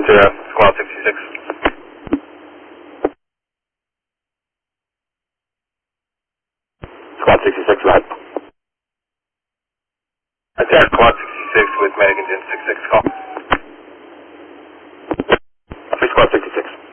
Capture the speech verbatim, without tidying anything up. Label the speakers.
Speaker 1: to uh, Squad sixty-six. Squad sixty-six, go ahead. Attack Squad sixty-six with Mannequin six six, call. Free Squad sixty-six.